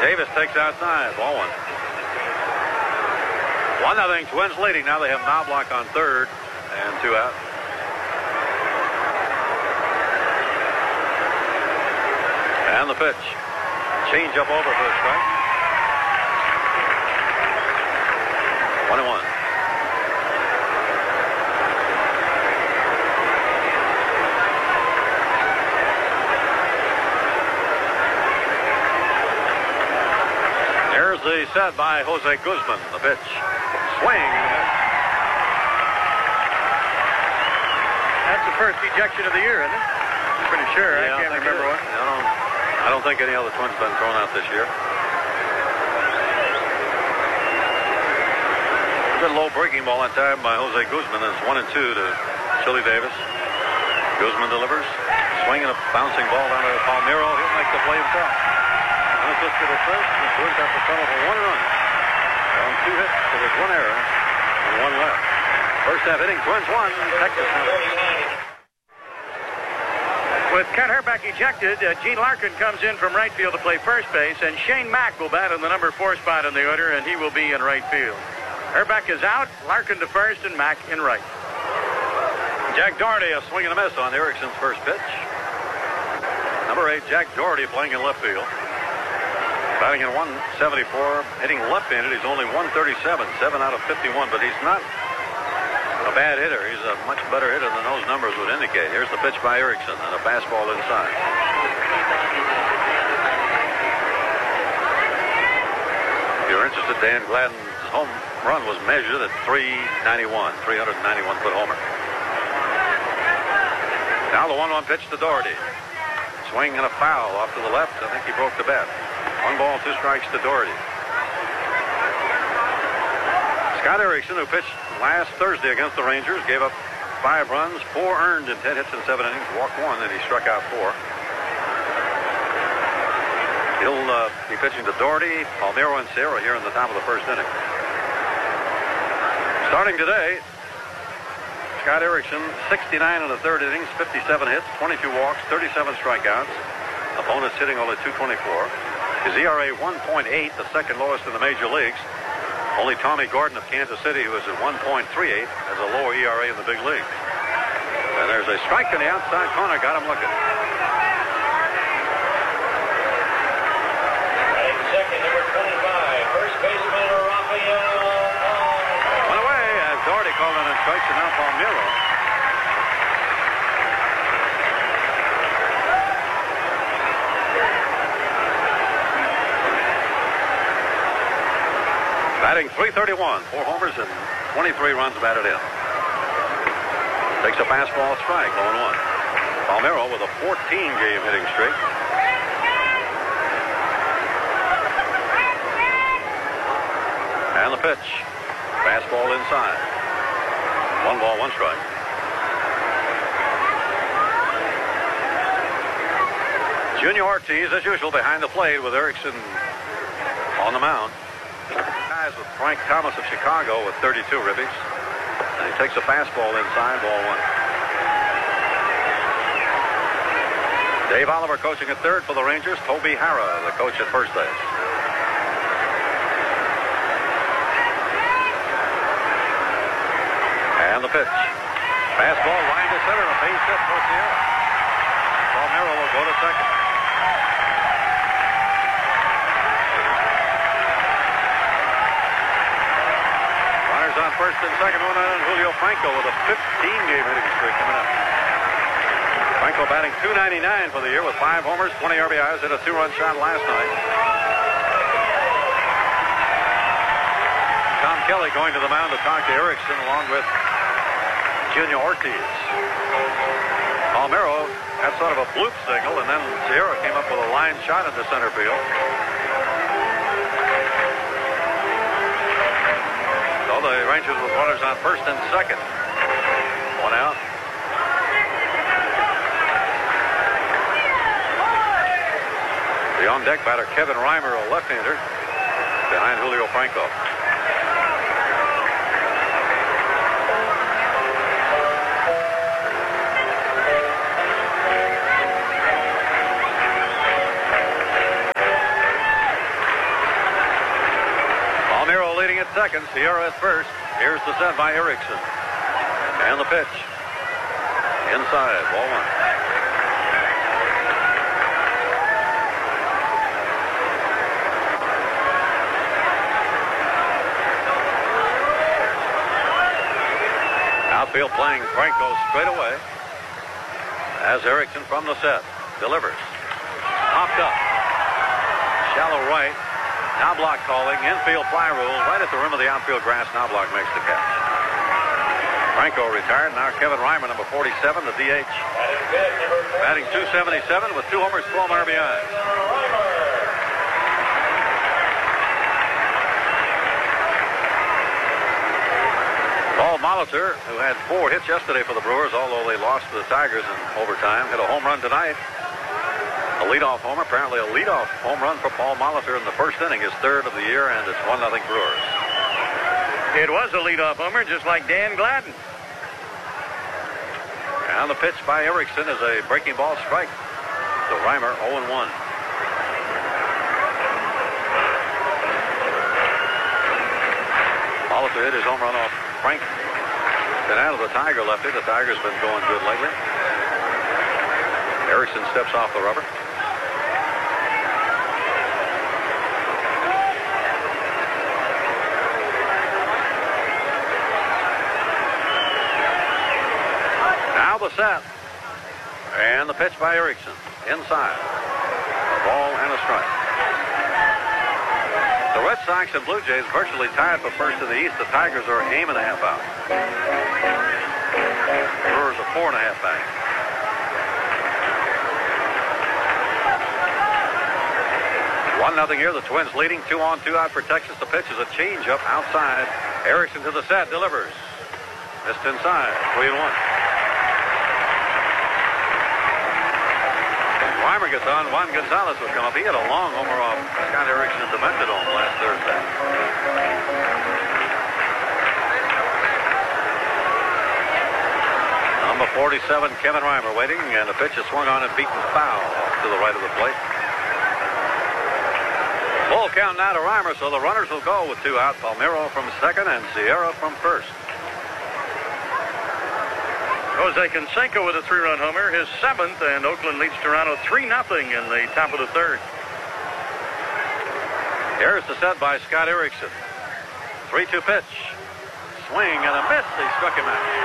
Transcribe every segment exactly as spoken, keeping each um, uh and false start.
Davis takes outside. Ball one. One nothing. Twins leading. Now they have Knobloch on third and two out. And the pitch. Change up over for a strike. One and one. Here's the set by Jose Guzman. The pitch. Swing. That's the first ejection of the year, isn't it? I'm pretty sure. Yeah, I can't I remember what. I don't, I don't think any other Twins have been thrown out this year. A good low breaking ball that time by Jose Guzman. It's one and two to Chili Davis. Guzman delivers. Swinging a bouncing ball down to Palmeiro. He'll make the play himself. Unassisted at first. The Twins have to settle for one run. On two hits, so there's one error and one left. First half inning, Twins one, Texas nothing. With Kent Hrbek ejected, uh, Gene Larkin comes in from right field to play first base, and Shane Mack will bat in the number four spot in the order, and he will be in right field. Hrbek is out, Larkin to first, and Mack in right. Jack Doherty, a swing and a miss on Erickson's first pitch. Number eight, Jack Doherty playing in left field. Batting in one seventy-four, hitting left-handed. He's only one thirty-seven, seven out of fifty-one, but he's not a bad hitter. He's a much better hitter than those numbers would indicate. Here's the pitch by Erickson and a fastball inside. If you're interested, Dan Gladden's home run was measured at three ninety-one, three ninety-one foot homer. Now the one one pitch to Doherty. Swing and a foul off to the left. I think he broke the bat. One ball, two strikes to Doherty. Scott Erickson, who pitched last Thursday against the Rangers, gave up five runs, four earned in ten hits in seven innings, walked one, and he struck out four. He'll uh, be pitching to Doherty, Palmeiro, and Sierra here in the top of the first inning. Starting today, Scott Erickson, sixty-nine in the third innings, fifty-seven hits, twenty-two walks, thirty-seven strikeouts. Opponents hitting only two twenty-four. His E R A one point eight, the second lowest in the major leagues. Only Tommy Gordon of Kansas City, who is at one point three eight, has a lower E R A in the big leagues. And there's a strike in the outside corner. Got him looking. Batting second, number twenty-five, first baseman Rafael. Went away as Doherty called in on strikes, and now Palmeiro. Batting three thirty-one, four homers and twenty-three runs batted in. Takes a fastball strike, oh and one. Palmeiro with a fourteen game hitting streak. And the pitch. Fastball inside. One ball, one strike. Junior Ortiz, as usual, behind the plate with Erickson on the mound. Guys with Frank Thomas of Chicago with thirty-two ribbies. And he takes a fastball inside, ball one. Dave Oliver coaching at third for the Rangers. Toby Hara, the coach at first base. And the pitch. Fastball line to center, a base hit for Sierra. Palmeiro will go to second. On first and second, one out on Julio Franco with a fifteen game hitting streak coming up. Franco batting two ninety-nine for the year with five homers, twenty R B Is, hit a two-run shot last night. Tom Kelly going to the mound to talk to Erickson along with Junior Ortiz. Palmeiro had sort of a bloop signal, and then Sierra came up with a line shot into center field. The Rangers with runners on first and second. One out. The on-deck batter, Kevin Reimer, a left-hander, behind Julio Franco. second. Sierra at first. Here's the set by Erickson. And the pitch. Inside. Ball one. Outfield playing Franco straight away. As Erickson from the set. Delivers. Popped up. Shallow right. Knobloch calling. Infield fly rule. Right at the rim of the outfield grass. Knobloch makes the catch. Franco retired. Now Kevin Reimer, number forty-seven, the D H. Batting two seventy-seven with two homers, twelve R B Is. Paul Molitor, who had four hits yesterday for the Brewers, although they lost to the Tigers in overtime, hit a home run tonight. A leadoff homer, apparently a leadoff home run for Paul Molitor in the first inning, his third of the year, and it's one nothing Brewers. It was a leadoff homer, just like Dan Gladden. And the pitch by Erickson is a breaking ball strike. So Reimer oh and one. Molitor hit his home run off Frank Canada, the Tiger lefty. The Tiger's been going good lately. Erickson steps off the rubber. Now the set. And the pitch by Erickson. Inside. A ball and a strike. The Red Sox and Blue Jays virtually tied for first in the East. The Tigers are a game and a half out. Brewers are four and a half back. One nothing here. The Twins leading. Two on, two out for Texas. The pitch is a changeup outside. Erickson to the set. Delivers. Missed inside. Three and one. Reimer gets on. Juan Gonzalez will come up. He had a long homer off Scott Erickson at the Metrodome last Thursday. Number forty-seven, Kevin Reimer waiting, and the pitch is swung on and beaten foul to the right of the plate. Full count now to Reimer, so the runners will go with two out. Palmeiro from second and Sierra from first. Jose Canseco with a three-run homer, his seventh, and Oakland leads Toronto three nothing in the top of the third. Here's the set by Scott Erickson. three two pitch. Swing and a miss. He struck him out.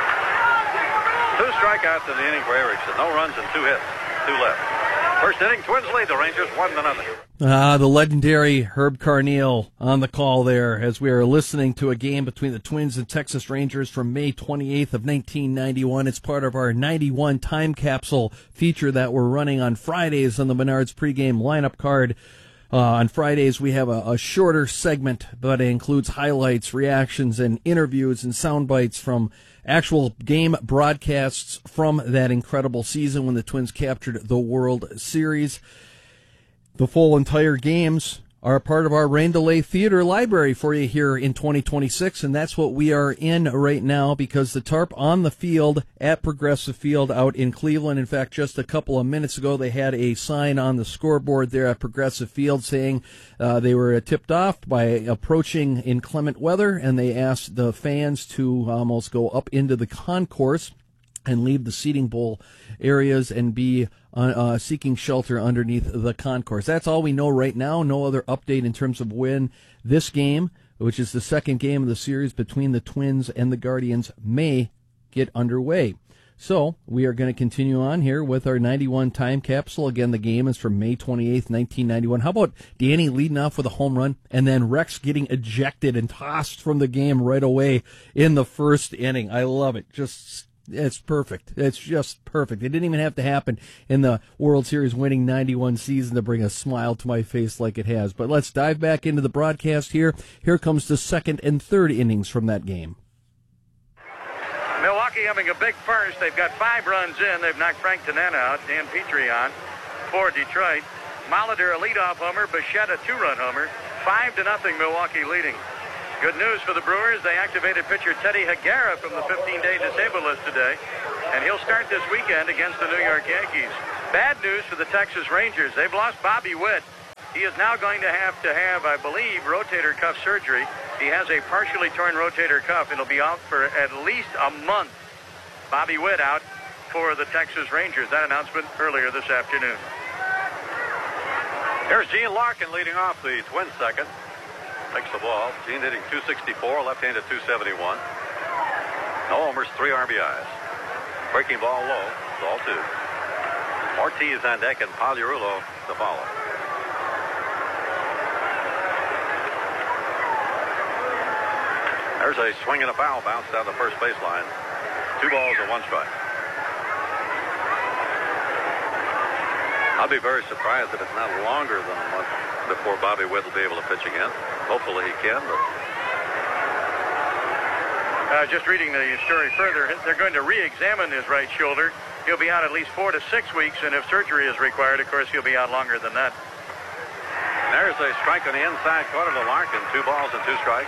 Two strikeouts in the inning for Erickson. No runs and two hits. Two left. First inning, Twins lead the Rangers one to nothing. Ah, the legendary Herb Carneal on the call there as we are listening to a game between the Twins and Texas Rangers from May twenty-eighth of nineteen ninety-one. It's part of our ninety-one time capsule feature that we're running on Fridays on the Menards pregame lineup card. Uh, on Fridays, we have a, a shorter segment, but it includes highlights, reactions, and interviews and sound bites from actual game broadcasts from that incredible season when the Twins captured the World Series. The full entire games are part of our Rain Delay Theater library for you here in twenty twenty-six, and that's what we are in right now because the tarp on the field at Progressive Field out in Cleveland. In fact, just a couple of minutes ago, they had a sign on the scoreboard there at Progressive Field saying uh, they were tipped off by approaching inclement weather, and they asked the fans to almost go up into the concourse and leave the seating bowl areas and be uh, uh, seeking shelter underneath the concourse. That's all we know right now. No other update in terms of when this game, which is the second game of the series between the Twins and the Guardians, may get underway. So we are going to continue on here with our ninety-one time capsule. Again, the game is from May twenty-eighth, nineteen ninety-one. How about Danny leading off with a home run and then Rex getting ejected and tossed from the game right away in the first inning? I love it. Just It's perfect. It's just perfect. It didn't even have to happen in the World Series winning ninety-one season to bring a smile to my face like it has. But let's dive back into the broadcast here. Here comes the second and third innings from that game. Milwaukee having a big first. They've got five runs in. They've knocked Frank Tanana out, Dan Petrie on for Detroit. Molitor a leadoff homer, Bichette a two-run homer. Five to nothing, Milwaukee leading. Good news for the Brewers. They activated pitcher Teddy Higuera from the fifteen-day disabled list today, and he'll start this weekend against the New York Yankees. Bad news for the Texas Rangers. They've lost Bobby Witt. He is now going to have to have, I believe, rotator cuff surgery. He has a partially torn rotator cuff and he'll be out for at least a month. Bobby Witt out for the Texas Rangers. That announcement earlier this afternoon. Here's Gene Larkin leading off the Twins second. Takes the ball. Gene hitting two sixty-four, left-handed two seventy-one. No homers, three R B Is. Breaking ball low, ball two. Ortiz on deck and Pagliarulo to follow. There's a swing and a foul bounce down the first baseline. Two balls and one strike. I'll be very surprised if it's not longer than a month before Bobby Witt will be able to pitch again. Hopefully he can, but... Uh, just reading the story further, they're going to re-examine his right shoulder. He'll be out at least four to six weeks, and if surgery is required, of course, he'll be out longer than that. There's a strike on the inside corner to Larkin. Two balls and two strikes.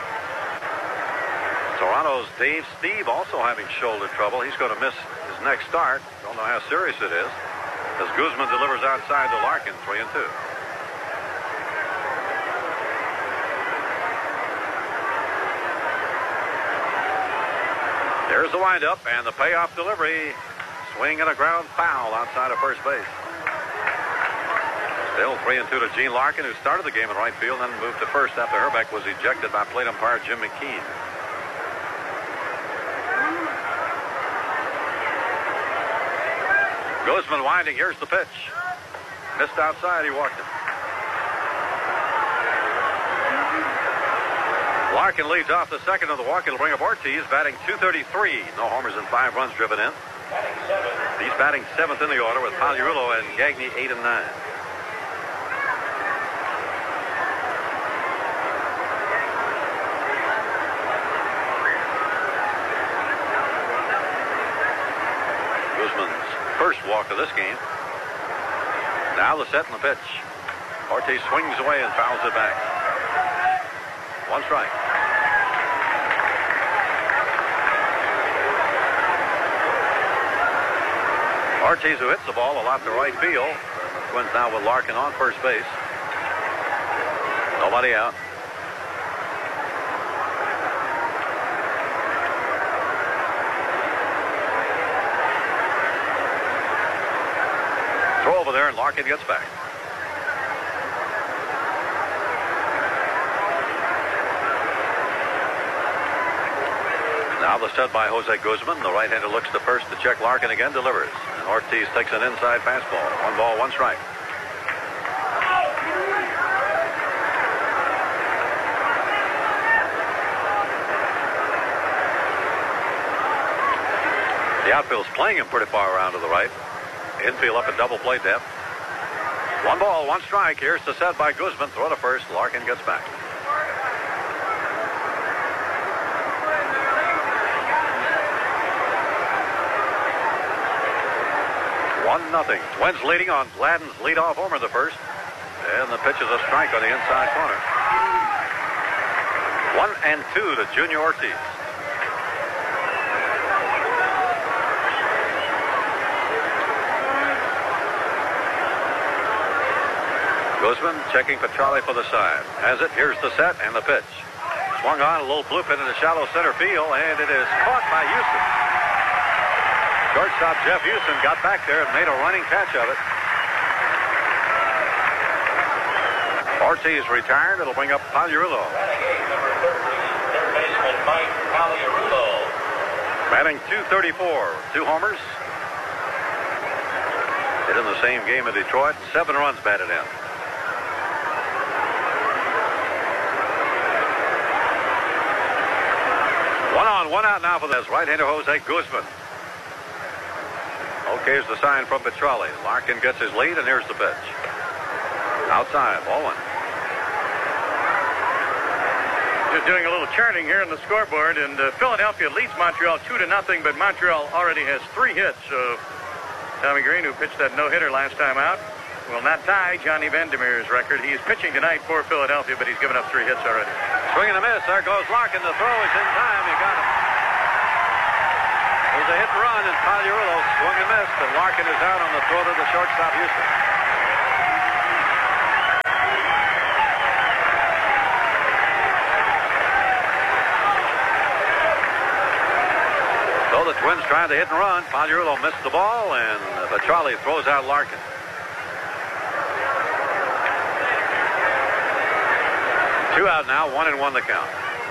Toronto's Dave Steve also having shoulder trouble. He's going to miss his next start. Don't know how serious it is. As Guzman delivers outside to Larkin, three and two. There's the windup and the payoff delivery. Swing and a ground foul outside of first base. Still three and two to Gene Larkin, who started the game in right field and then moved to first after Herbeck was ejected by plate umpire Jim McKean. Guzman winding. Here's the pitch. Missed outside. He walked it. Larkin leads off the second of the walk. It'll bring up Ortiz, batting two thirty-three. No homers and five runs driven in. He's batting seventh in the order with Pagliarulo and Gagne eight and nine. Guzman's first walk of this game. Now the set and the pitch. Ortiz swings away and fouls it back. One strike. Ortiz, who hits the ball a lot to right field. Twins now with Larkin on first base. Nobody out. Throw over there and Larkin gets back. Now the set by Jose Guzman. The right-hander looks to first to check Larkin again, delivers. And Ortiz takes an inside fastball. One ball, one strike. The outfield's playing him pretty far around to the right. Infield up at double play depth. One ball, one strike. Here's the set by Guzman. Throw to first. Larkin gets back. One nothing. Twins leading on Gladden's leadoff homer the first. And the pitch is a strike on the inside corner. One and two to Junior Ortiz. Guzman checking Petrale for the side. Has it. Here's the set and the pitch. Swung on, a little bloop into the shallow center field, and it is caught by Houston. Shortstop Jeff Houston got back there and made a running catch of it. Ortiz retired. It'll bring up Pagliarulo. Number thirteen, third baseman Mike Pagliarulo. Batting two thirty-four. Two homers. Hit in the same game in Detroit. Seven runs batted in. One on, one out now for this right-hander Jose Guzman. Okay, here's the sign from Petrale. Larkin gets his lead, and here's the pitch. Outside, ball one. Just doing a little charting here on the scoreboard, and uh, Philadelphia leads Montreal two to nothing, but Montreal already has three hits. So Tommy Green, who pitched that no-hitter last time out, will not tie Johnny Vandermeer's record. He's pitching tonight for Philadelphia, but he's given up three hits already. Swing and a miss. There goes Larkin. The throw is in time. He got him. There's a hit and run, and Pagliarulo swung and missed, and Larkin is out on the throw to the shortstop Houston. Twins trying to hit and run. Pagliarulo missed the ball, and Petralli throws out Larkin. Two out now, one and one to count.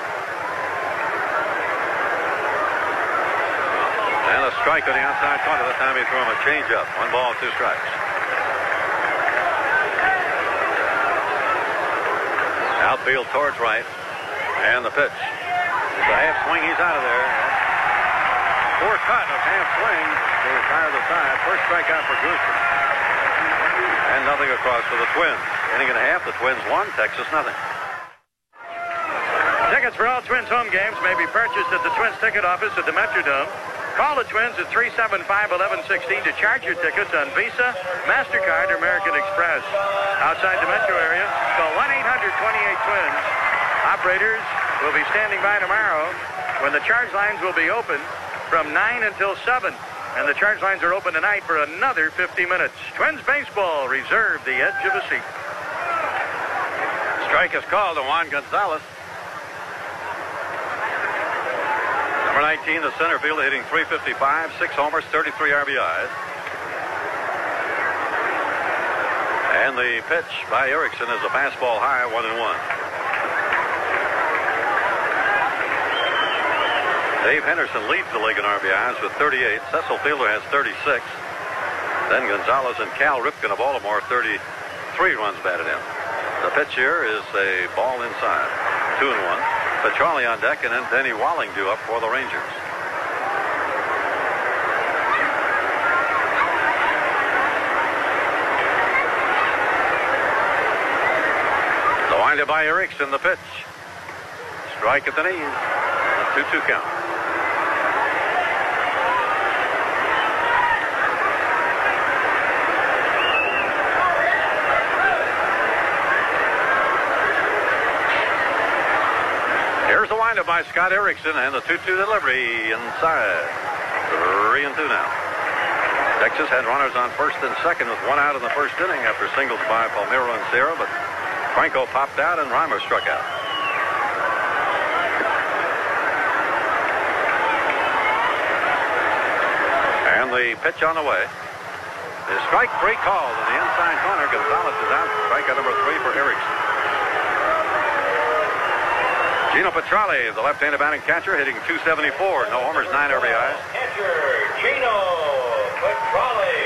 And a strike on the outside corner. That time he threw him a changeup. One ball, two strikes. Outfield towards right. And the pitch. It's a half swing. He's out of there. Poor cut of half swing to retire the side. First strikeout for Goosen. And nothing across for the Twins. Inning and a half. The Twins won. Texas nothing. Tickets for all Twins home games may be purchased at the Twins ticket office at the Metrodome. Call the Twins at three seven five, one one one six to charge your tickets on Visa, MasterCard, or American Express. Outside the metro area, call one eight hundred, twenty-eight, twins. Operators will be standing by tomorrow when the charge lines will be open from nine until seven. And the charge lines are open tonight for another fifty minutes. Twins baseball, reserve the edge of a seat. Strike is called to Juan Gonzalez. Number nineteen, the center fielder, hitting three fifty-five, six homers, thirty-three R B Is. And the pitch by Erickson is a fastball high, one and one. Dave Henderson leads the league in R B Is with thirty-eight. Cecil Fielder has thirty-six. Then Gonzalez and Cal Ripken of Baltimore, thirty-three runs batted in. The pitch here is a ball inside, two and one. Petralli on deck, and then Denny Walling due up for the Rangers. The windup by Erickson, the pitch. Strike at the knees. A two two count. Here's the windup by Scott Erickson and the two two delivery inside. Three and two now. Texas had runners on first and second with one out in the first inning after singles by Palmeiro and Sierra, but Franco popped out and Reimer struck out. And the pitch on the way. The strike three called in the inside corner. Gonzalez is out. Strikeout number three for Erickson. Gino Petralli, the left-handed batting catcher, hitting two seventy-four. No homers, nine R B Is. Catcher Gino Petralli.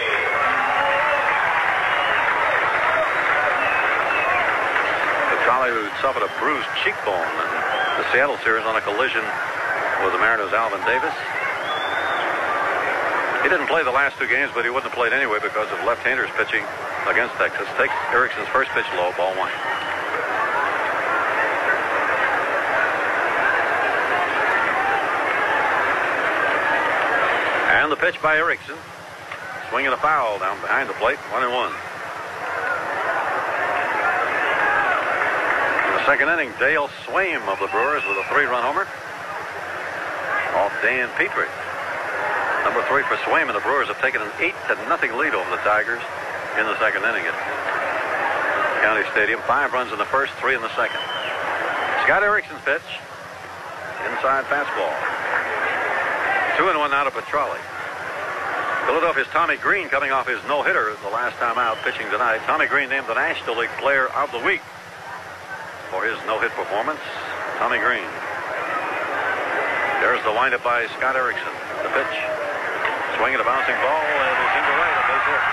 Petralli, who suffered a bruised cheekbone in the Seattle series on a collision with the Mariners' Alvin Davis. He didn't play the last two games, but he wouldn't have played anyway because of left-handers pitching against Texas. Takes Erickson's first pitch low, ball one. And the pitch by Erickson. Swinging a foul down behind the plate. One and one. In the second inning, Dale Swaim of the Brewers with a three-run homer off Dan Petrie. Number three for Swaim, and the Brewers have taken an eight to nothing lead over the Tigers in the second inning at County Stadium. Five runs in the first, three in the second. Scott Erickson's pitch. Inside fastball. Two and one out of Petralli. Philadelphia's Tommy Green coming off his no-hitter the last time out pitching tonight. Tommy Green named the National League Player of the Week for his no-hit performance. Tommy Green. There's the windup by Scott Erickson. The pitch. Swinging a bouncing ball. It is into right. A base hit.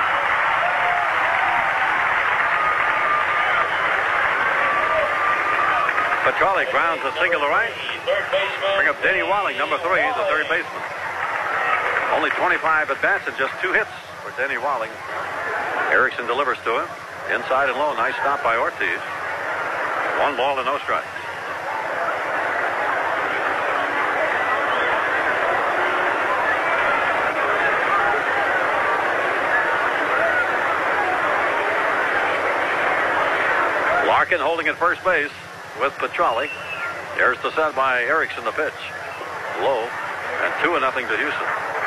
Petralli grounds a single to right. Bring up Denny Walling, number three, the third baseman. Only twenty-five at-bats and just two hits for Denny Walling. Erickson delivers to him. Inside and low. Nice stop by Ortiz. One ball and no strikes. Larkin holding at first base with Petralli. There's the set by Erickson, the pitch. Low, and two and nothing to Houston.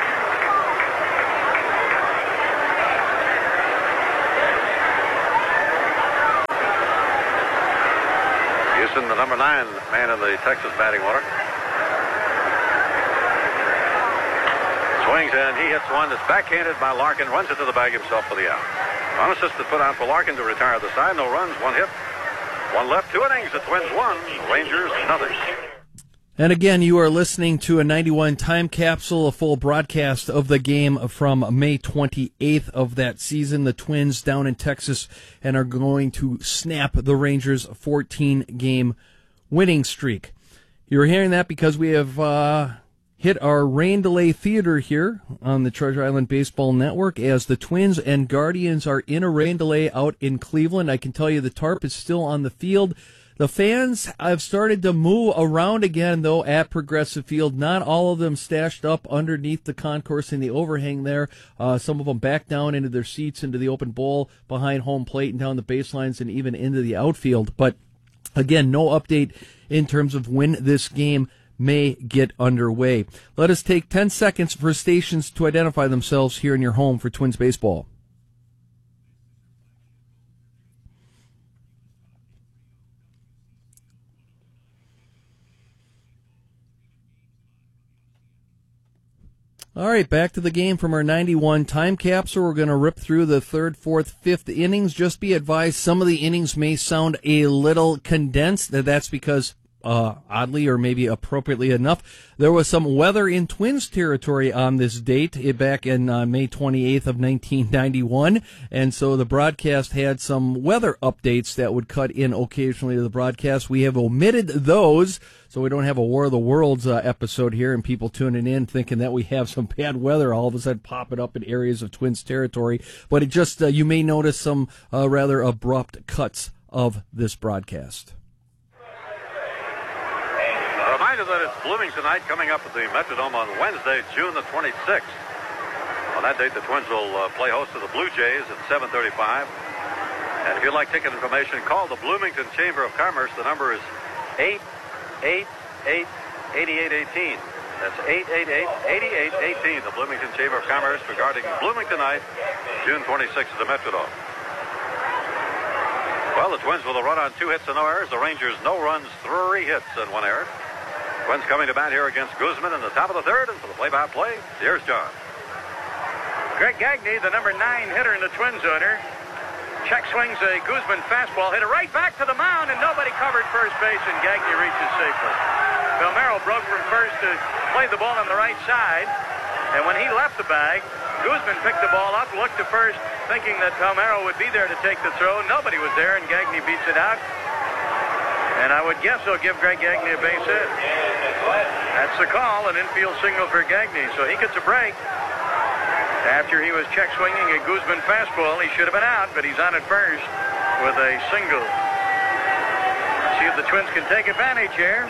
Houston, the number nine man in the Texas batting order. Swings and he hits one that's backhanded by Larkin, runs it to the bag himself for the out. Unassisted put out for Larkin to retire the side. No runs, one hit, one left, two innings. The Twins won, Rangers nothing. And again, you are listening to a ninety-one Time Capsule, a full broadcast of the game from May twenty-eighth of that season. The Twins down in Texas and are going to snap the Rangers' fourteen-game winning streak. You're hearing that because we have uh, hit our rain delay theater here on the Treasure Island Baseball Network as the Twins and Guardians are in a rain delay out in Cleveland. I can tell you the tarp is still on the field. The fans have started to move around again, though, at Progressive Field. Not all of them stashed up underneath the concourse in the overhang there. Uh, some of them back down into their seats, into the open bowl behind home plate and down the baselines and even into the outfield. But, again, no update in terms of when this game may get underway. Let us take ten seconds for stations to identify themselves here in your home for Twins baseball. All right, back to the game from our ninety-one Time Capsule. We're going to rip through the third, fourth, fifth innings. Just be advised, some of the innings may sound a little condensed. That's because, uh, oddly or maybe appropriately enough, there was some weather in Twins territory on this date back in uh, May twenty-eighth of nineteen ninety-one. And so the broadcast had some weather updates that would cut in occasionally to the broadcast. We have omitted those, so we don't have a War of the Worlds uh, episode here and people tuning in thinking that we have some bad weather all of a sudden popping up in areas of Twins territory. But it just, uh, you may notice some uh, rather abrupt cuts of this broadcast. A reminder that it's Bloomington night coming up at the Metrodome on Wednesday, June the twenty-sixth. On that date, the Twins will uh, play host to the Blue Jays at seven thirty-five. And if you'd like ticket information, call the Bloomington Chamber of Commerce. The number is eight eight eight, eight eight one eight. That's eight eight eight, eight eight one eight. The Bloomington Chamber of Commerce regarding Bloomington night, June twenty-sixth at the Metrodome. Well, the Twins with a run on two hits and no errors. The Rangers no runs, three hits and one error. Twins coming to bat here against Guzman in the top of the third. And for the play-by-play, here's John. Greg Gagne, the number nine hitter in the Twins order. Check swings a Guzman fastball, hit it right back to the mound, and nobody covered first base, and Gagne reaches safely. Palmeiro broke from first to play the ball on the right side, and when he left the bag, Guzman picked the ball up, looked to first, thinking that Palmeiro would be there to take the throw. Nobody was there, and Gagne beats it out. And I would guess he'll give Greg Gagne a base hit. That's the call, an infield signal for Gagne, so he gets a break. After he was check swinging a Guzman fastball, he should have been out, but he's on at first with a single. Let's see if the Twins can take advantage here.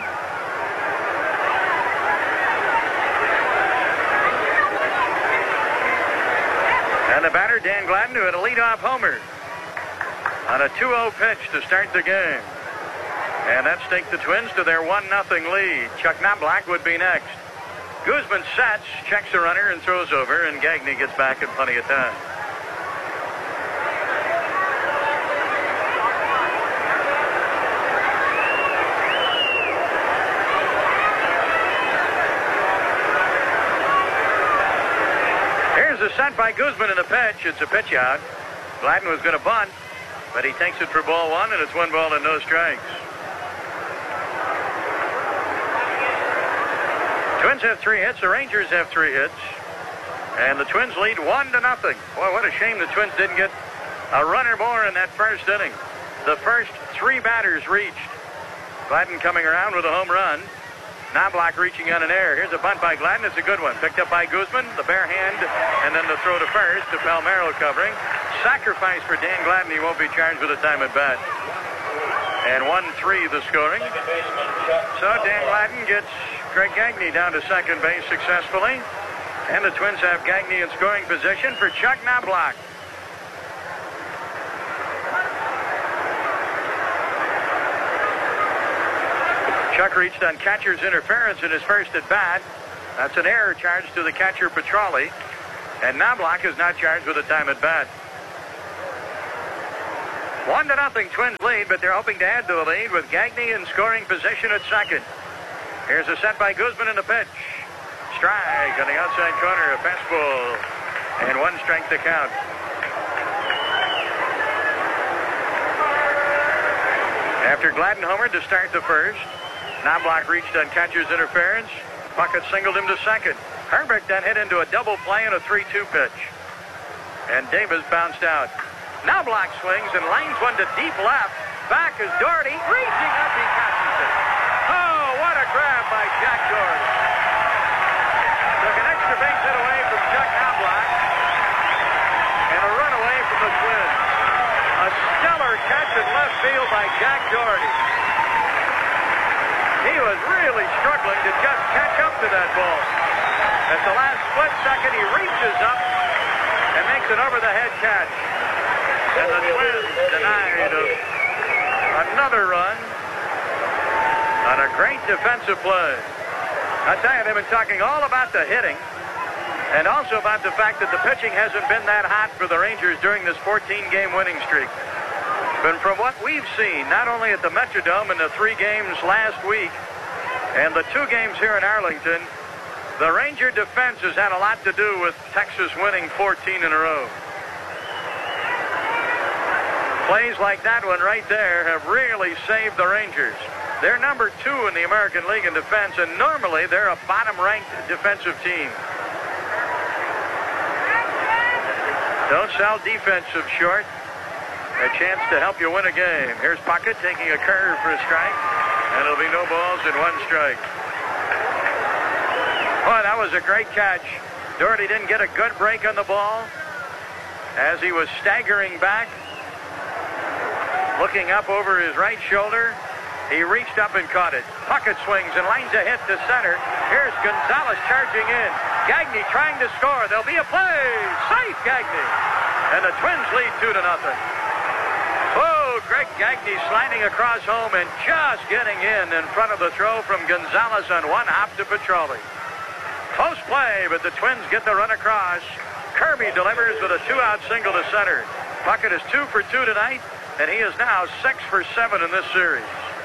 And the batter, Dan Gladden, who had a leadoff homer on a two oh pitch to start the game. And that staked the Twins to their one nothing lead. Chuck Knobloch would be next. Guzman sets, checks the runner, and throws over, and Gagne gets back in plenty of time. Here's a set by Guzman in the pitch. It's a pitch out. Gladden was going to bunt, but he takes it for ball one, and it's one ball and no strikes. Twins have three hits. The Rangers have three hits. And the Twins lead one to nothing. Boy, what a shame the Twins didn't get a runner more in that first inning. The first three batters reached. Gladden coming around with a home run. Knobloch reaching on an error. Here's a bunt by Gladden. It's a good one. Picked up by Guzman. The bare hand. And then the throw to first to Palmeiro covering. Sacrifice for Dan Gladden. He won't be charged with a time at bat. And one three the scoring. So Dan Gladden gets Greg Gagne down to second base successfully. And the Twins have Gagne in scoring position for Chuck Knobloch. Chuck reached on catcher's interference in his first at bat. That's an error charged to the catcher Petralli. And Knobloch is not charged with a time at bat. One to nothing Twins lead, but they're hoping to add to the lead with Gagne in scoring position at second. Here's a set by Guzman in the pitch. strike on the outside corner, a fastball, and one strike to count. After Gladden homered to start the first, Knobloch reached on catcher's interference. Puckett singled him to second. Hrbek then hit into a double play and a three two pitch. And Davis bounced out. Knobloch swings and lines one to deep left. Back is Doherty. Reaching up, he catches it. Oh, what a grab by Jack Doherty. Took an extra base hit away from Chuck Knobloch. And a run away from the Twins. A stellar catch in left field by Jack Doherty. He was really struggling to just catch up to that ball. At the last split second, he reaches up and makes an over-the-head catch. And the Twins denied of another run on a great defensive play. I tell you, they've been talking all about the hitting and also about the fact that the pitching hasn't been that hot for the Rangers during this fourteen-game winning streak. But from what we've seen, not only at the Metrodome in the three games last week and the two games here in Arlington, the Ranger defense has had a lot to do with Texas winning fourteen in a row. Plays like that one right there have really saved the Rangers. They're number two in the American League in defense, and normally they're a bottom-ranked defensive team. Don't sell defensive short. A chance to help you win a game. Here's Puckett taking a curve for a strike, and it'll be no balls and one strike. Boy, that was a great catch. Doherty didn't get a good break on the ball as he was staggering back, looking up over his right shoulder. He reached up and caught it. Puckett swings and lines a hit to center. Here's Gonzalez charging in. Gagne trying to score. There'll be a play. Safe, Gagne. And the Twins lead two to nothing. Oh, Greg Gagne sliding across home and just getting in in front of the throw from Gonzalez on one hop to Petralli. Close play, but the Twins get the run across. Kirby delivers with a two-out single to center. Puckett is two for two tonight, and he is now six for seven in this series.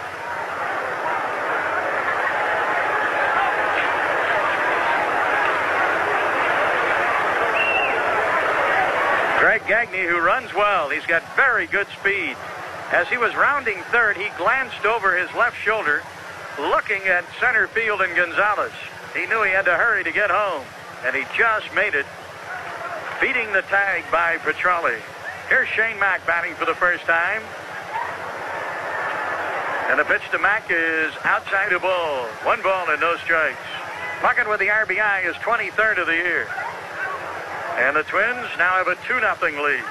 Greg Gagne, who runs well. He's got very good speed. As he was rounding third, he glanced over his left shoulder, looking at center field and Gonzalez. He knew he had to hurry to get home, and he just made it, beating the tag by Petralli. Here's Shane Mack batting for the first time. And the pitch to Mack is outside the ball. One ball and no strikes. Puckett with the R B I is twenty-third of the year. And the Twins now have a two nothing lead.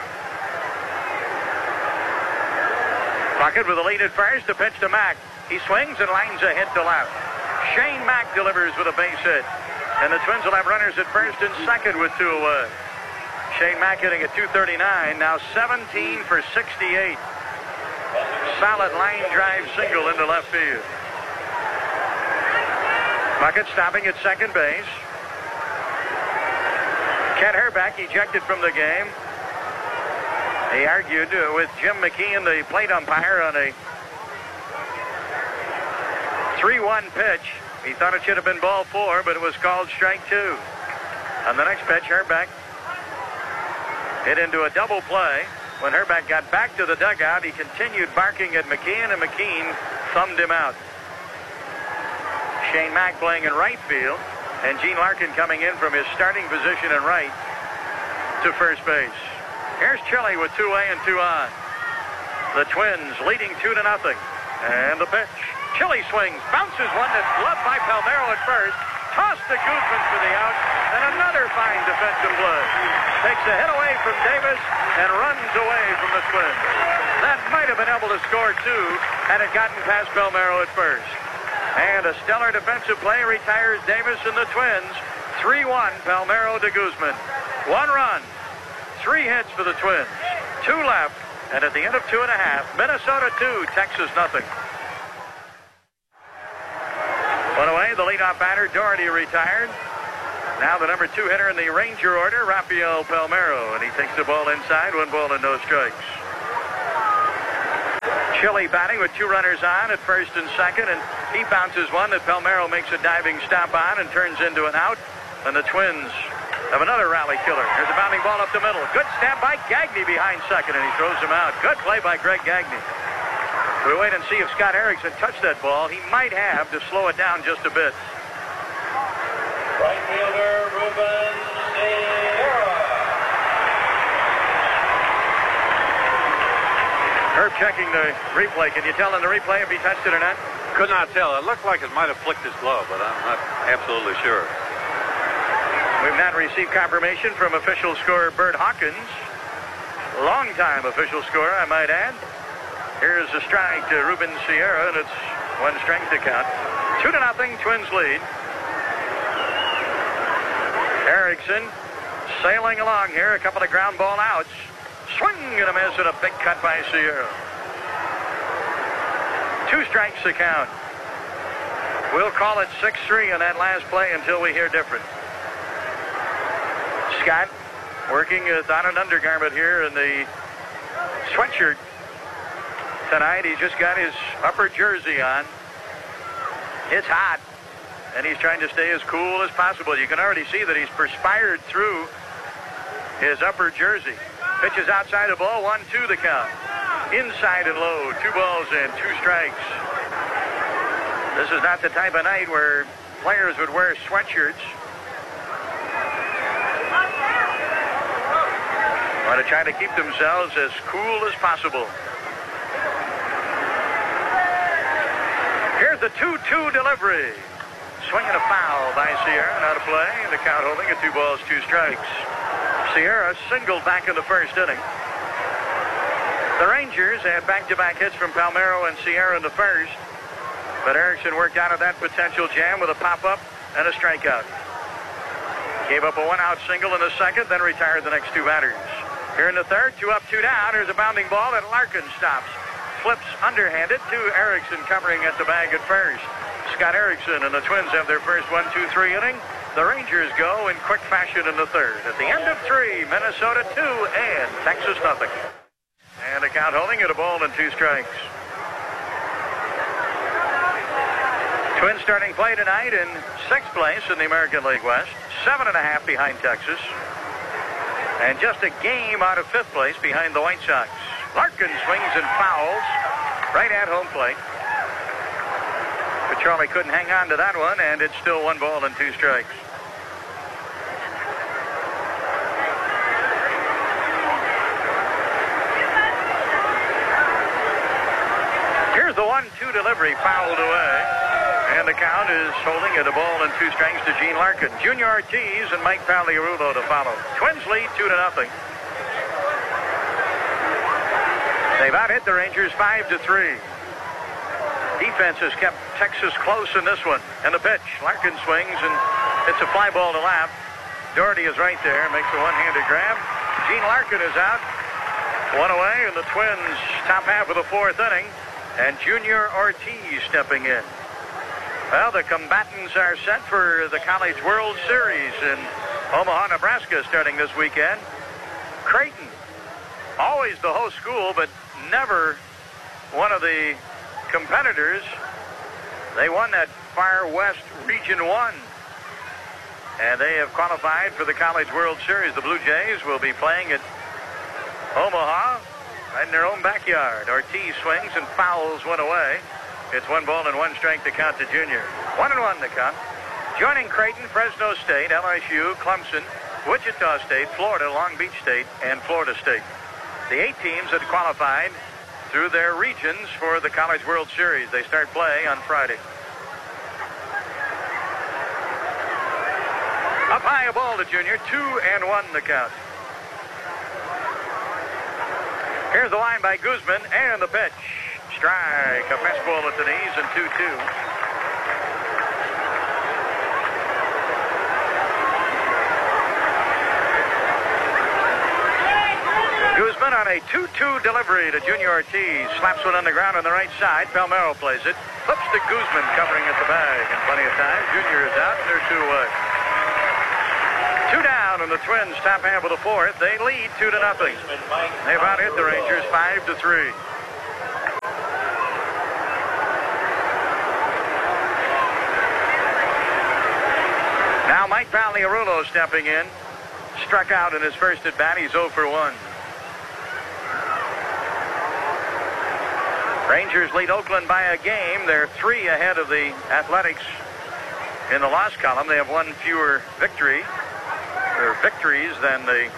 Puckett with the lead at first. The pitch to Mack. He swings and lines a hit to left. Shane Mack delivers with a base hit. And the Twins will have runners at first and second with two away. Shane Mack hitting at two thirty-nine, now seventeen for sixty-eight. Solid line drive single into left field. Puckett stopping at second base. Kent Hrbek ejected from the game. He argued with Jim McKeon, the plate umpire, on a three one pitch. He thought it should have been ball four, but it was called strike two. On the next pitch, Hrbek hit into a double play. When Hrbek got back to the dugout, he continued barking at McKeon, and McKeon thumbed him out. Shane Mack playing in right field, and Gene Larkin coming in from his starting position in right to first base. Here's Chile with two away and two on. The Twins leading two to nothing. And the pitch. Chile swings, bounces one that's gloved by Palmeiro at first. Tossed to Guzman for the out, and another fine defensive play. Takes a hit away from Davis and runs away from the Twins. That might have been able to score two had it gotten past Palmeiro at first. And a stellar defensive play retires Davis and the Twins. three one, Palmeiro to Guzman. One run, three hits for the Twins. Two left, and at the end of two and a half, Minnesota two, Texas nothing. One away, the leadoff batter, Doherty, retired. Now the number two hitter in the Ranger order, Rafael Palmeiro, and he takes the ball inside, one ball and no strikes. Chile batting with two runners on at first and second, and he bounces one that Palmeiro makes a diving stop on and turns into an out. And the Twins have another rally killer. Here's a bounding ball up the middle. Good snap by Gagne behind second, and he throws him out. Good play by Greg Gagne. We'll wait and see if Scott Erickson touched that ball. He might have to slow it down just a bit. Right fielder, Ruben Sierra. Herb checking the replay. Can you tell in the replay if he touched it or not? Could not tell. It looked like it might have flicked his glove, but I'm not absolutely sure. We've not received confirmation from official scorer Bert Hawkins. Long-time official scorer, I might add. Here's a strike to Ruben Sierra, and it's one strike to count. Two to nothing, Twins lead. Erickson sailing along here. A couple of ground ball outs. Swing and a miss and a big cut by Sierra. Two strikes to count. We'll call it six three on that last play until we hear different. Scott working on an undergarment here in the sweatshirt tonight. He's just got his upper jersey on. It's hot, and he's trying to stay as cool as possible. You can already see that he's perspired through his upper jersey. Pitches outside the ball, one, two the count. Inside and low, two balls and two strikes. This is not the type of night where players would wear sweatshirts. Want to try to keep themselves as cool as possible. Here's the two two delivery. Swinging a foul by Sierra, not a play, and the count holding at two balls, two strikes. Sierra singled back in the first inning. The Rangers had back-to-back hits from Palmeiro and Sierra in the first, but Erickson worked out of that potential jam with a pop-up and a strikeout. Gave up a one-out single in the second, then retired the next two batters. Here in the third, two up, two down. There's a bounding ball that Larkin stops. Flips underhanded to Erickson covering at the bag at first. Scott Erickson and the Twins have their first one two three inning. The Rangers go in quick fashion in the third. At the end of three, Minnesota two and Texas nothing. And a count holding at a ball and two strikes. Twins starting play tonight in sixth place in the American League West. Seven and a half behind Texas. And just a game out of fifth place behind the White Sox. Larkin swings and fouls right at home plate. But Charlie couldn't hang on to that one, and it's still one ball and two strikes. Here's the one two delivery, fouled away. And the count is holding at a ball and two strikes to Gene Larkin. Junior Ortiz and Mike Pagliarulo to follow. Twins lead two to nothing. They've out-hit the Rangers five to three. Defense has kept Texas close in this one. And the pitch. Larkin swings and it's a fly ball to left. Doherty is right there. Makes a one-handed grab. Gene Larkin is out. One away, and the Twins top half of the fourth inning. And Junior Ortiz stepping in. Well, the combatants are set for the College World Series in Omaha, Nebraska starting this weekend. Creighton, always the host school, but never one of the competitors. They won that Far West Region one. And they have qualified for the College World Series. The Blue Jays will be playing at Omaha right in their own backyard. Ortiz swings and fouls one away. It's one ball and one strike to count to Junior. One and one to count. Joining Creighton, Fresno State, L S U, Clemson, Wichita State, Florida, Long Beach State, and Florida State. The eight teams that qualified through their regions for the College World Series. They start play on Friday. Up high, a ball to Junior. Two and one to count. Here's the line by Guzman and the pitch. Strike, a fastball at the knees, and two two. Guzman on a two two delivery to Junior Ortiz. Slaps one on the ground on the right side. Palmeiro plays it. Flips to Guzman, covering at the bag. And plenty of time. Junior is out, and they're two away. Two down, and the Twins top half of the fourth. They lead two to nothing. They've out-hit the Rangers five to three. Rulo stepping in. Struck out in his first at bat. He's oh for one. Rangers lead Oakland by a game. They're three ahead of the Athletics in the loss column. They have one fewer victory, or victories, than the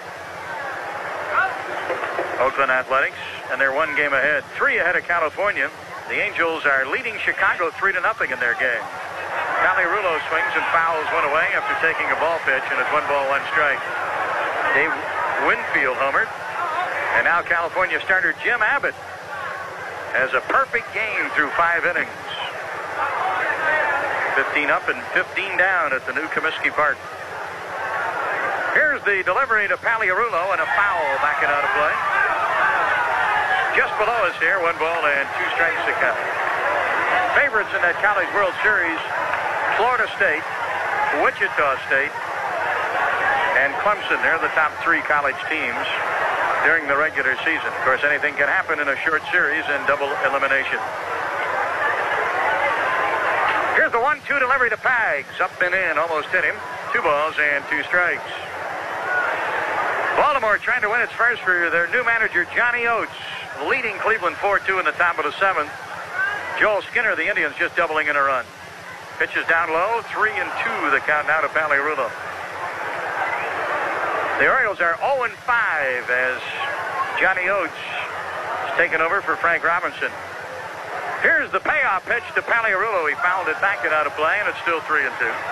Oakland Athletics, and they're one game ahead. Three ahead of California. The Angels are leading Chicago three to nothing in their game. Paliarulo swings and fouls one away after taking a ball pitch, and it's one ball, one strike. Dave Winfield homered, and now California starter Jim Abbott has a perfect game through five innings. fifteen up and fifteen down at the new Comiskey Park. Here's the delivery to Paliarulo, and a foul backing out of play. Just below us here, one ball and two strikes to count. Favorites in that College World Series, Florida State, Wichita State, and Clemson. They're the top three college teams during the regular season. Of course, anything can happen in a short series and double elimination. Here's the one two delivery to Pags. Up and in, almost hit him. Two balls and two strikes. Baltimore trying to win its first for their new manager, Johnny Oates, leading Cleveland four two in the top of the seventh. Joel Skinner, the Indians, just doubling in a run. Pitches down low, three and two, the count now to Paliarulo. The Orioles are oh and five as Johnny Oates has taken over for Frank Robinson. Here's the payoff pitch to Paliarulo. He fouled it back and out of play, and it's still three and two.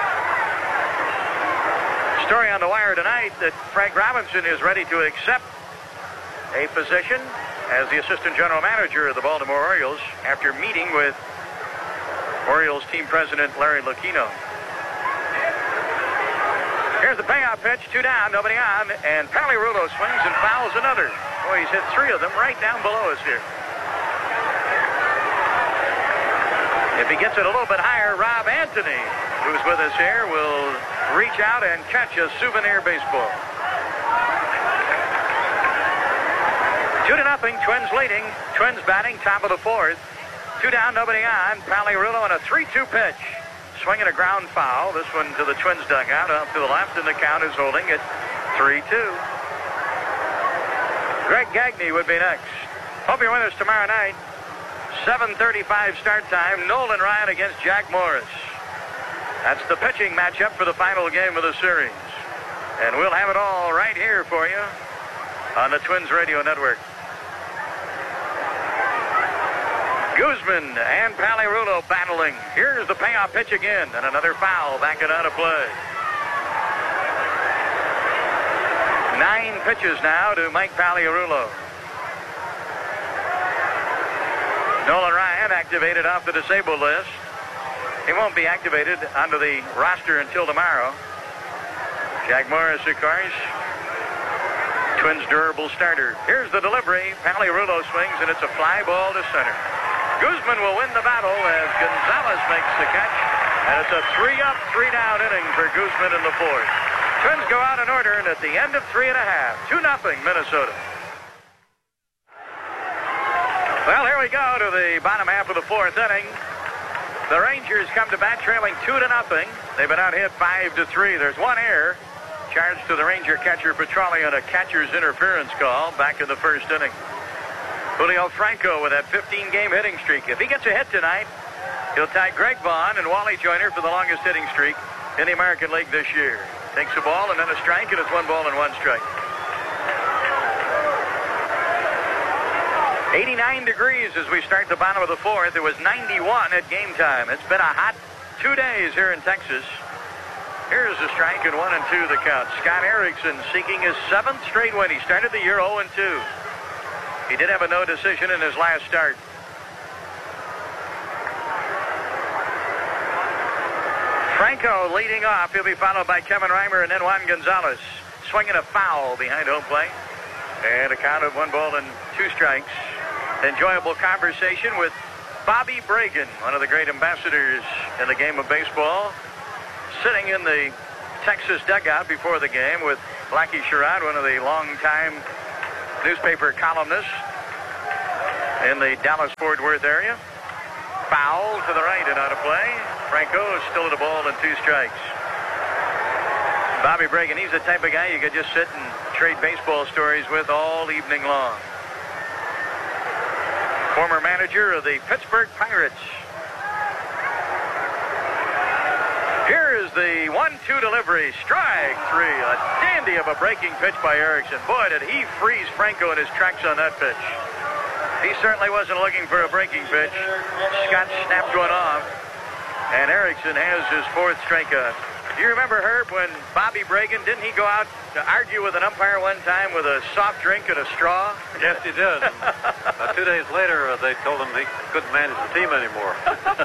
Story on the wire tonight that Frank Robinson is ready to accept a position as the assistant general manager of the Baltimore Orioles after meeting with Orioles team president Larry Lucchino. Here's the payoff pitch, two down, nobody on, and Paliarulo swings and fouls another. Boy, he's hit three of them right down below us here. If he gets it a little bit higher, Rob Anthony, who's with us here, will reach out and catch a souvenir baseball. Two to nothing, Twins leading. Twins batting, top of the fourth. Two down, nobody on. Paliarulo on a three two pitch. Swinging a ground foul. This one to the Twins dugout, up to the left, and the count is holding at three two. Greg Gagne would be next. Hope you're with us tomorrow night. seven thirty-five start time. Nolan Ryan against Jack Morris. That's the pitching matchup for the final game of the series. And we'll have it all right here for you on the Twins Radio Network. Guzman and Paliarulo battling. Here's the payoff pitch again, and another foul backing out of play. Nine pitches now to Mike Paliarulo. Nolan Ryan activated off the disabled list. He won't be activated onto the roster until tomorrow. Jack Morris, of course, Twins durable starter. Here's the delivery. Paliarulo swings, and it's a fly ball to center. Guzman will win the battle as Gonzalez makes the catch, and it's a three-up, three-down inning for Guzman in the fourth. Twins go out in order, and at the end of three and a half, two nothing Minnesota. Well, here we go to the bottom half of the fourth inning. The Rangers come to bat trailing two to nothing. They've been out hit five to three. There's one error charged to the Ranger catcher Petralli on a catcher's interference call back in the first inning. Julio Franco with that fifteen game hitting streak. If he gets a hit tonight, he'll tie Greg Vaughn and Wally Joyner for the longest hitting streak in the American League this year. Takes a ball and then a strike, and it's one ball and one strike. eighty-nine degrees as we start the bottom of the fourth. It was ninety-one at game time. It's been a hot two days here in Texas. Here's a strike and one and two the count. Scott Erickson seeking his seventh straight win. He started the year oh and two. He did have a no decision in his last start. Franco leading off. He'll be followed by Kevin Reimer and then Juan Gonzalez. Swinging a foul behind home plate. And a count of one ball and two strikes. Enjoyable conversation with Bobby Bragan, one of the great ambassadors in the game of baseball, sitting in the Texas dugout before the game with Blackie Sherrod, one of the longtime newspaper columnists in the Dallas-Fort Worth area. Foul to the right and out of play. Franco is still at a ball and two strikes. Bobby Bragan, he's the type of guy you could just sit and trade baseball stories with all evening long. Former manager of the Pittsburgh Pirates. Here is the one two delivery. Strike three. A dandy of a breaking pitch by Erickson. Boy, did he freeze Franco in his tracks on that pitch. He certainly wasn't looking for a breaking pitch. Scott snapped one off, and Erickson has his fourth strikeout. Do you remember, Herb, when Bobby Bragan, didn't he go out to argue with an umpire one time with a soft drink and a straw? Yes, he did. uh, two days later, uh, they told him he couldn't manage the team anymore.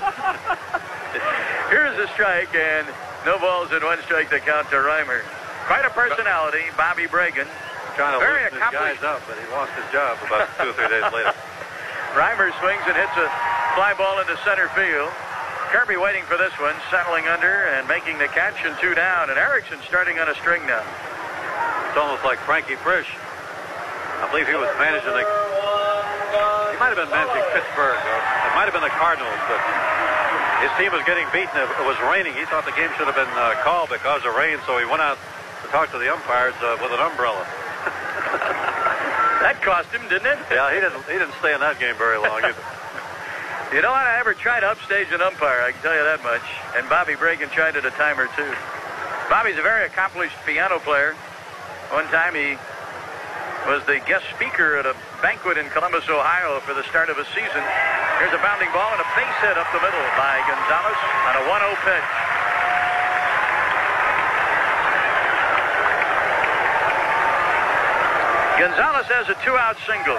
Here's a strike, and no balls and one strike to count to Reimer. Quite a personality, Bobby Bragan. Trying to Very loosen his guys up, but he lost his job about two or three days later. Reimer swings and hits a fly ball into center field. Kirby waiting for this one, settling under and making the catch, and two down. And Erickson starting on a string now. It's almost like Frankie Frisch. I believe he was managing the... He might have been managing Pittsburgh. Or it might have been the Cardinals, but his team was getting beaten. It was raining. He thought the game should have been uh, called because of rain, so he went out to talk to the umpires uh, with an umbrella. That cost him, didn't it? Yeah, he didn't. He didn't stay in that game very long either. You know what? I never tried to upstage an umpire, I can tell you that much. And Bobby Bragan tried it a time or two. Bobby's a very accomplished piano player. One time he was the guest speaker at a banquet in Columbus, Ohio for the start of a season. Here's a bounding ball and a base hit up the middle by Gonzalez on a one oh pitch. Gonzalez has a two-out single.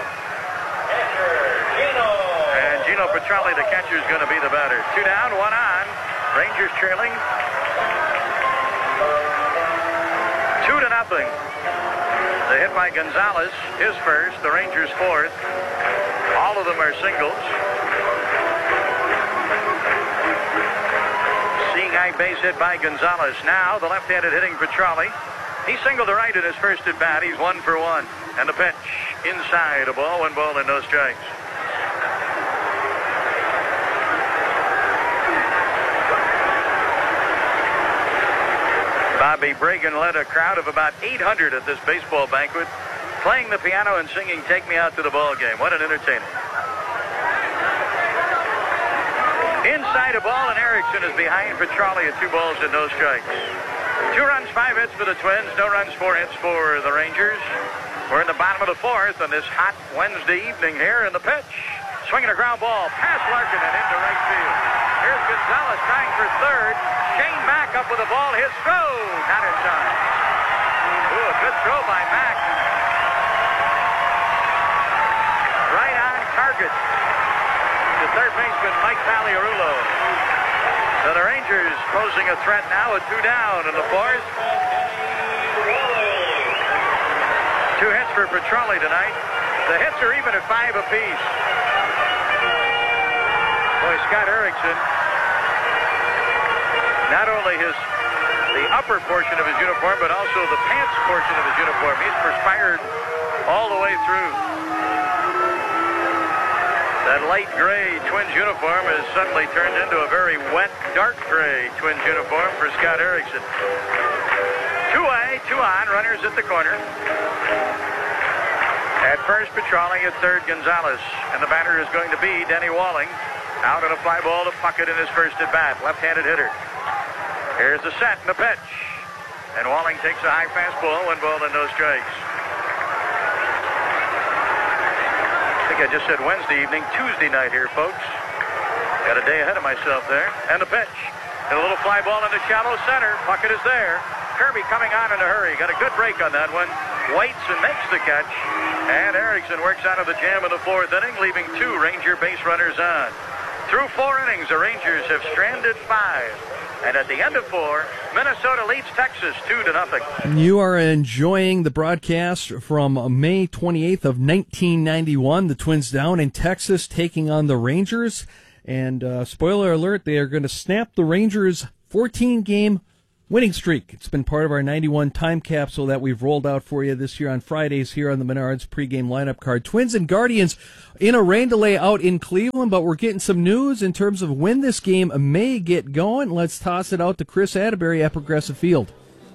And Gino Petrelli, the catcher, is going to be the batter. Two down, one on. Rangers trailing. Two to nothing. The hit by Gonzalez, his first. The Rangers fourth. All of them are singles. Seeing high base hit by Gonzalez. Now the left-handed hitting Petrelli. He singled to right in his first at bat. He's one for one. And the pitch inside, a ball, one ball, and no strikes. Bobby Bragan led a crowd of about eight hundred at this baseball banquet, playing the piano and singing "Take Me Out to the Ball Game." What an entertainer. Inside a ball, and Erickson is behind Petrelli at two balls and no strikes. Two runs, five hits for the Twins. No runs, four hits for the Rangers. We're in the bottom of the fourth on this hot Wednesday evening here, and the pitch. Swinging a ground ball past Larkin and into right field. Here's Gonzalez trying for third. Shane Mack up with the ball. His throw. Not in time. Ooh, a good throw by Mack. Right on target. The third baseman, Mike Pagliarulo. So the Rangers posing a threat now with two down in the fourth. Two hits for Petrelli tonight. The hits are even at five apiece. Boy, Scott Erickson, not only his the upper portion of his uniform, but also the pants portion of his uniform. He's perspired all the way through. That light gray Twins uniform has suddenly turned into a very wet, dark gray Twins uniform for Scott Erickson. Two away, two on, runners at the corner. At first, Petrelli, at third, Gonzalez. And the batter is going to be Denny Walling. Out on a fly ball to Puckett in his first at bat. Left-handed hitter. Here's the set and the pitch. And Walling takes a high fastball, one ball and no strikes. I think I just said Wednesday evening, Tuesday night here, folks. Got a day ahead of myself there. And the pitch. And a little fly ball in the shallow center. Puckett is there. Kirby coming on in a hurry. Got a good break on that one. Waits and makes the catch. And Erickson works out of the jam in the fourth inning, leaving two Ranger base runners on. Through four innings, the Rangers have stranded five. And at the end of four, Minnesota leads Texas two to nothing. You are enjoying the broadcast from May twenty-eighth of nineteen ninety-one. The Twins down in Texas taking on the Rangers. And uh, spoiler alert, they are going to snap the Rangers' fourteen-game winning streak. It's been part of our ninety-one time capsule that we've rolled out for you this year on Fridays here on the Menards pregame lineup card. Twins and Guardians in a rain delay out in Cleveland, but we're getting some news in terms of when this game may get going. Let's toss it out to Chris Atterbury at Progressive Field.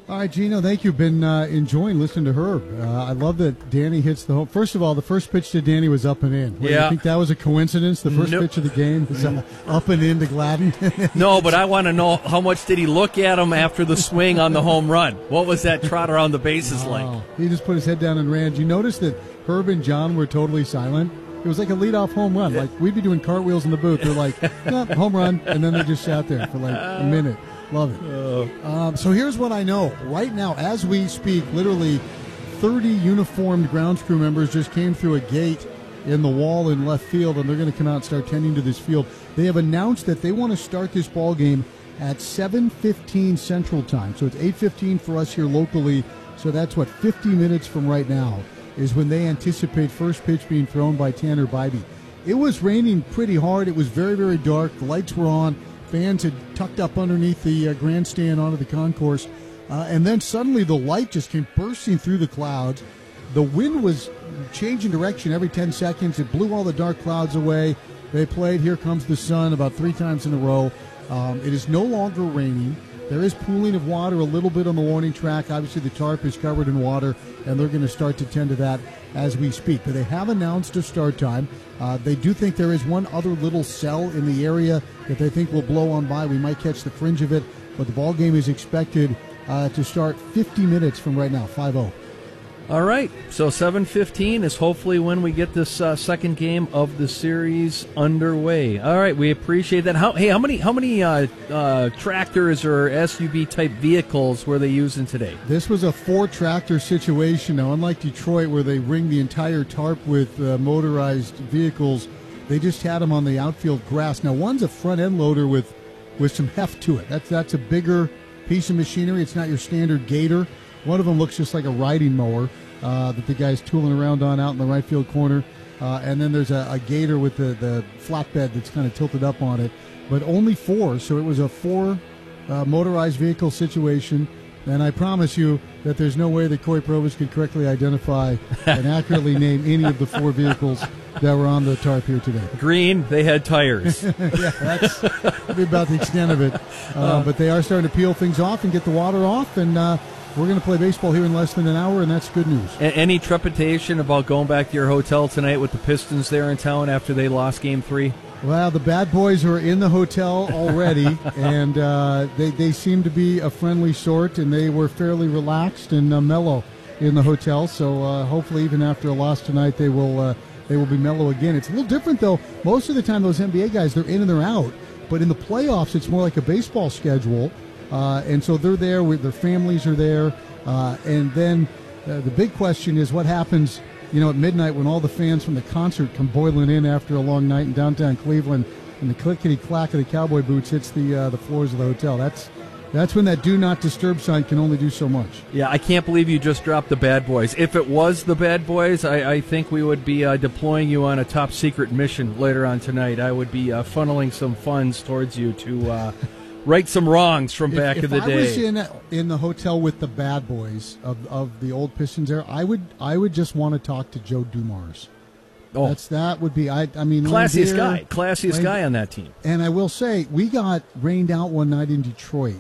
All right, Gino, thank you. Been uh, enjoying listening to Herb. Uh, I love that Danny hits the home. First of all, the first pitch to Danny was up and in. What, yeah. You think that was a coincidence? The first nope. pitch of the game was uh, up and in to Gladden? No, but I want to know how much did he look at him after the swing on the home run? What was that trot around the bases oh, like? He just put his head down and ran. Did you notice that Herb and John were totally silent? It was like a leadoff home run. Like, we'd be doing cartwheels in the booth. They're like, no, home run. And then they just sat there for like a minute. Love it. Uh, um, so here's what I know. Right now, as we speak, literally thirty uniformed grounds crew members just came through a gate in the wall in left field, and they're going to come out and start tending to this field. They have announced that they want to start this ball game at seven fifteen Central Time. So it's eight fifteen for us here locally. So that's, what, fifty minutes from right now is when they anticipate first pitch being thrown by Tanner Bybee. It was raining pretty hard. It was very, very dark. The lights were on. Fans had tucked up underneath the uh, grandstand onto the concourse. Uh, and then suddenly the light just came bursting through the clouds. The wind was changing direction every ten seconds. It blew all the dark clouds away. They played Here Comes the Sun about three times in a row. Um, it is no longer raining. There is pooling of water a little bit on the warning track. Obviously, the tarp is covered in water, and they're going to start to tend to that as we speak. But they have announced a start time. Uh, they do think there is one other little cell in the area that they think will blow on by. We might catch the fringe of it, but the ball game is expected uh, to start fifty minutes from right now, five oh. All right, so seven fifteen is hopefully when we get this uh, second game of the series underway. All right, we appreciate that. How, hey, how many how many uh, uh, tractors or S U V type vehicles were they using today? This was a four-tractor situation. Now, unlike Detroit, where they ring the entire tarp with uh, motorized vehicles, they just had them on the outfield grass. Now, one's a front-end loader with with some heft to it. That's that's a bigger piece of machinery. It's not your standard gator. One of them looks just like a riding mower uh, that the guy's tooling around on out in the right field corner. Uh, and then there's a, a gator with the, the flatbed that's kind of tilted up on it. But only four, so it was a four uh, motorized vehicle situation. And I promise you that there's no way that Coy Provis could correctly identify and accurately name any of the four vehicles that were on the tarp here today. Green, they had tires. Yeah, that's that'd be about the extent of it. Uh, uh, but they are starting to peel things off and get the water off, and uh, we're going to play baseball here in less than an hour, and that's good news. A- any trepidation about going back to your hotel tonight with the Pistons there in town after they lost Game three? Well, the bad boys are in the hotel already, and uh, they, they seem to be a friendly sort, and they were fairly relaxed and uh, mellow in the hotel. So uh, hopefully even after a loss tonight, they will uh, they will be mellow again. It's a little different, though. Most of the time, those N B A guys, they're in and they're out. But in the playoffs, it's more like a baseball schedule. Uh, and so they're there, with their families are there. Uh, and then uh, the big question is what happens, you know, at midnight when all the fans from the concert come boiling in after a long night in downtown Cleveland and the clickety-clack of the cowboy boots hits the uh, the floors of the hotel. That's that's when that do not disturb sign can only do so much. Yeah, I can't believe you just dropped the Bad Boys. If it was the Bad Boys, I, I think we would be uh, deploying you on a top secret mission later on tonight. I would be uh, funneling some funds towards you to uh, right some wrongs from back if, in the if day. I was in in the hotel with the Bad Boys of, of the old Pistons era, I would I would just want to talk to Joe Dumars. Oh, That's that would be I I mean classiest Landier, guy, classiest Land- guy on that team. And I will say we got rained out one night in Detroit.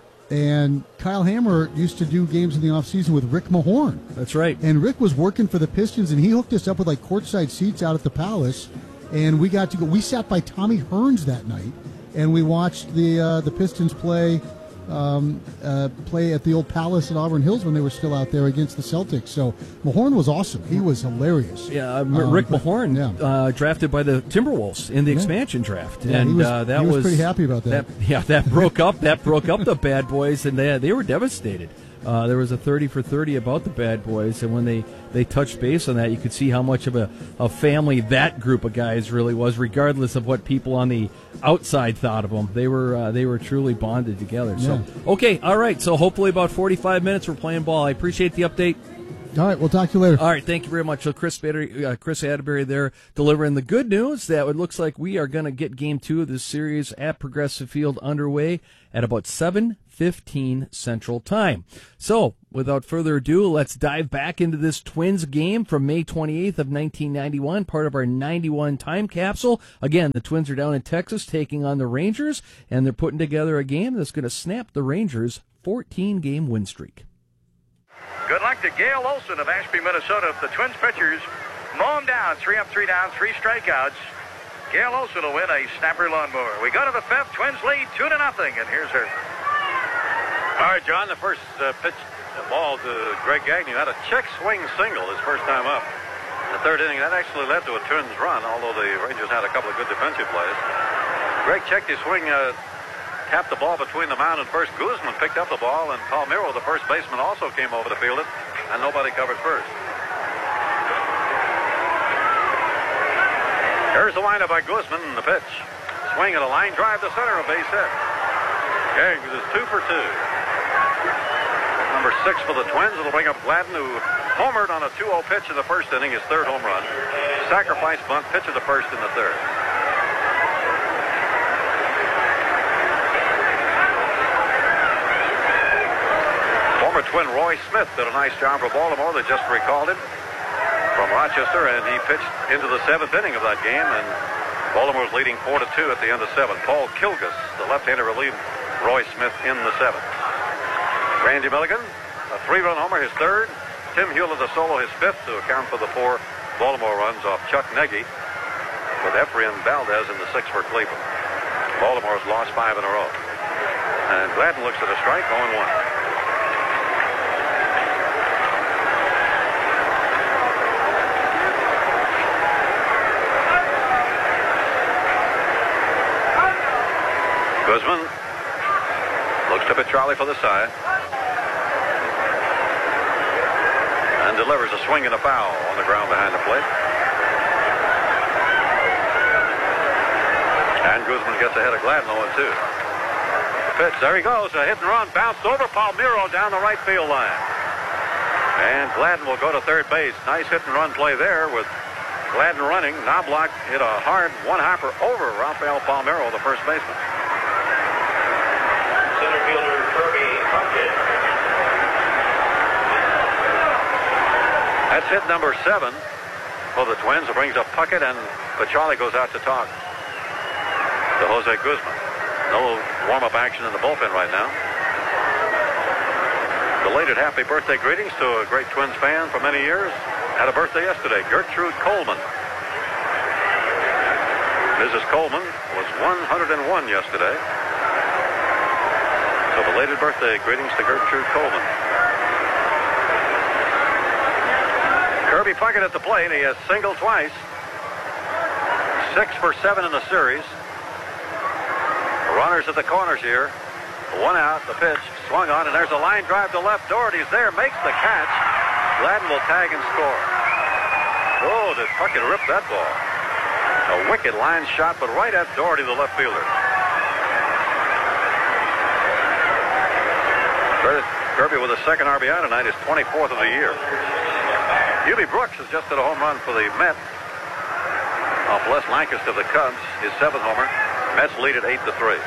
And Kyle Hammer used to do games in the offseason with Rick Mahorn. That's right. And Rick was working for the Pistons, and he hooked us up with, like, courtside seats out at the Palace. And we got to go. We sat by Tommy Hearns that night, and we watched the uh, the Pistons play um, uh, play at the old Palace at Auburn Hills when they were still out there against the Celtics. So Mahorn was awesome. He was hilarious. Yeah, uh, um, Rick but, Mahorn, yeah. uh, drafted by the Timberwolves in the Yeah. expansion draft, Yeah, and he was, uh, that he was, was pretty happy about that. that. Yeah, that broke up. That broke up the Bad Boys, and they they were devastated. Uh, there was a thirty for thirty about the Bad Boys, and when they, they touched base on that, you could see how much of a, a family that group of guys really was, regardless of what people on the outside thought of them. They were uh, they were truly bonded together. So Yeah. okay, all right. So hopefully about forty-five minutes we're playing ball. I appreciate the update. All right, we'll talk to you later. All right, thank you very much. So Chris Bader, uh, Chris Atterbury there delivering the good news that it looks like we are going to get game two of this series at Progressive Field underway at about seven fifteen Central Time. So without further ado, let's dive back into this Twins game from May twenty-eighth of nineteen ninety-one, part of our ninety-one time capsule. Again, the Twins are down in Texas taking on the Rangers, and they're putting together a game that's going to snap the Rangers' fourteen-game win streak. Good luck to Gail Olson of Ashby, Minnesota. If the Twins pitchers mow him down, three up, three down, three strikeouts, Gail Olson will win a snapper lawnmower. We go to the fifth. Twins lead two to nothing, and here's her. All right, John, the first uh, pitch ball to Greg Gagne had a check swing single his first time up. In the third inning, that actually led to a Twins run, although the Rangers had a couple of good defensive plays. Greg checked his swing, uh, tapped the ball between the mound and first. Guzman picked up the ball, and Palmeiro, the first baseman, also came over to field it, and nobody covered first. Here's the windup by Guzman in the pitch. Swing at a line drive to center, a base hit. Gaggs is two for two. Number six for the Twins. It'll bring up Gladden, who homered on a two oh pitch in the first inning, his third home run. Sacrifice bunt, pitch of the first in the third. Former Twin Roy Smith did a nice job for Baltimore. They just recalled him from Rochester, and he pitched into the seventh inning of that game, and Baltimore was leading four to two at the end of seven. Paul Kilgus, the left-hander, relieved Roy Smith in the seventh. Randy Milligan, a three-run homer, his third. Tim Hewlett, a solo, his fifth, to account for the four Baltimore runs off Chuck Nagy, with Efrain Valdez in the sixth for Cleveland. Baltimore's lost five in a row. And Gladden looks at a strike, oh and one. Guzman looks to Petrali for the side. And delivers a swing and a foul on the ground behind the plate. And Guzman gets ahead of Gladden, oh and two. The pitch, there he goes, a hit and run, bounced over Palmeiro down the right field line. And Gladden will go to third base. Nice hit and run play there with Gladden running. Knobloch hit a hard one-hopper over Rafael Palmeiro, the first baseman. Center fielder Kirby Puckett. That's hit number seven for the Twins. It brings up Puckett, and Petrali goes out to talk to Jose Guzman. No warm-up action in the bullpen right now. Belated happy birthday greetings to a great Twins fan for many years. Had a birthday yesterday, Gertrude Coleman. Missus Coleman was one hundred and one yesterday. So belated birthday greetings to Gertrude Coleman. Kirby Puckett at the plate. He has singled twice. Six for seven in the series. The runners at the corners here. One out, the pitch, swung on, and there's a line drive to left. Doherty's there, makes the catch. Gladden will tag and score. Oh, did Puckett rip that ball? A wicked line shot, but right at Doherty, the left fielder. Kirby with a second R B I tonight, his twenty-fourth of the year. Hubie Brooks has just hit a home run for the Mets off Les Lancaster of the Cubs, his seventh homer. Mets lead at eight to three.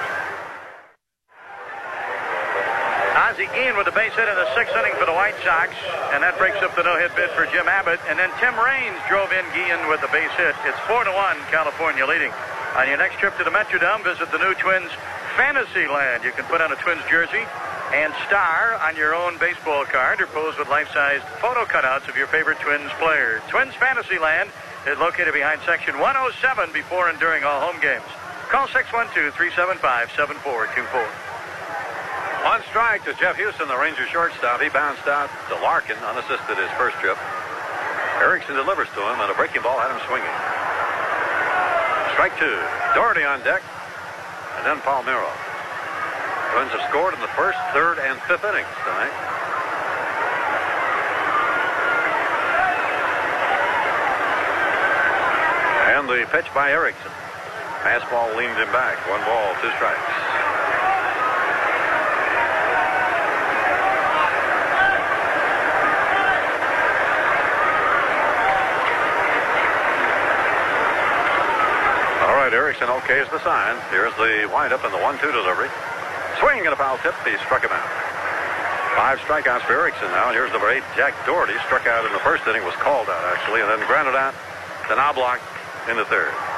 Ozzie Guillen with the base hit in the sixth inning for the White Sox, and that breaks up the no-hit bid for Jim Abbott. And then Tim Raines drove in Guillen with the base hit. It's four to one, California leading. On your next trip to the Metrodome, visit the new Twins Fantasyland. You can put on a Twins jersey and star on your own baseball card or pose with life-sized photo cutouts of your favorite Twins players. Twins Fantasyland is located behind section one oh seven before and during all home games. Call six one two, three seven five, seven four two four. On strike to Jeff Houston, the Ranger shortstop. He bounced out to Larkin, unassisted his first trip. Erickson delivers to him, and a breaking ball had him swinging. Strike two. Doherty on deck, and then Palmeiro. Twins have scored in the first, third, and fifth innings tonight. And the pitch by Erickson. Fastball leaned him back. One ball, two strikes. All right, Erickson okays the sign. Here's the windup and the one two delivery. Swing and a foul tip. He struck him out. Five strikeouts for Erickson now. And here's number eight, Jack Doherty. Struck out in the first inning, was called out, actually, and then grounded out to Knobloch in the third.